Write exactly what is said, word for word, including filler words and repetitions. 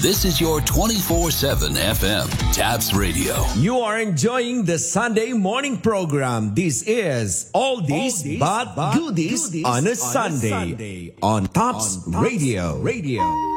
This is your twenty-four seven F M Taps Radio. You are enjoying the Sunday morning program. This is Oldies, but, but Goodies, on a, on Sunday, a Sunday on Taps Radio. Radio.